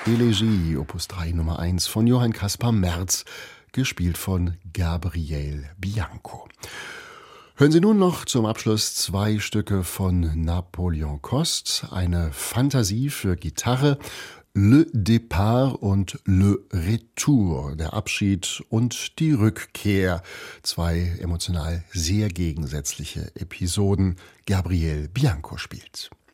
Elegie, Opus 3 Nummer 1 von Johann Caspar Merz, gespielt von Gabriel Bianco. Hören Sie nun noch zum Abschluss 2 Stücke von Napoleon Coste, eine Fantasie für Gitarre, Le Départ und Le Retour, der Abschied und die Rückkehr, 2 emotional sehr gegensätzliche Episoden. Gabriel Bianco spielt.